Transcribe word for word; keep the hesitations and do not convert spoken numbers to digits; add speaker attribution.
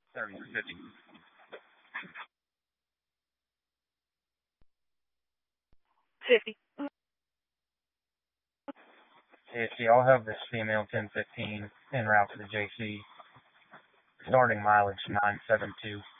Speaker 1: thirty or fifty.
Speaker 2: fifty.
Speaker 1: fifty. I'll have this female ten fifteen en route to the J C. Starting mileage nine seven two.